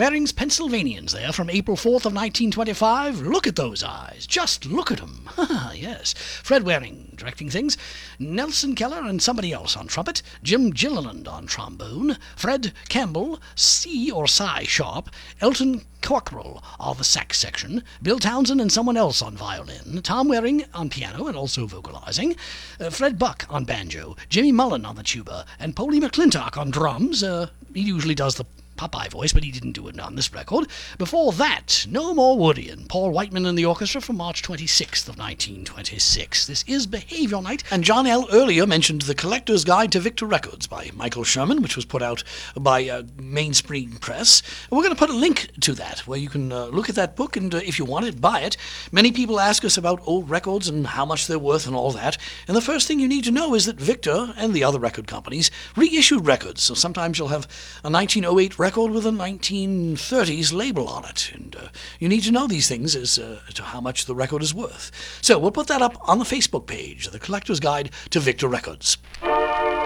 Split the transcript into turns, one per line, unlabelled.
Waring's Pennsylvanians there from April 4th of 1925. Look at those eyes. Just look at 'em. Yes. Fred Waring directing things. Nelson Keller and somebody else on trumpet. Jim Gilliland on trombone. Fred Campbell, C or Cy Sharp. Elton Cockrell on the sax section. Bill Townsend and someone else on violin. Tom Waring on piano and also vocalizing. Fred Buck on banjo. Jimmy Mullen on the tuba. And Polly McClintock on drums. He usually does the Popeye voice, but he didn't do it on this record. Before that, no more Woody and Paul Whiteman and the orchestra from March 26th of 1926. This is Behavior Night, and John L. earlier mentioned The Collector's Guide to Victor Records by Michael Sherman, which was put out by Mainspring Press. We're going to put a link to that, where you can look at that book, and if you want it, buy it. Many people ask us about old records and how much they're worth and all that, and the first thing you need to know is that Victor and the other record companies reissued records, so sometimes you'll have a 1908 record with a 1930s label on it, and you need to know these things as to how much the record is worth. So we'll put that up on the Facebook page, The Collector's Guide to Victor Records.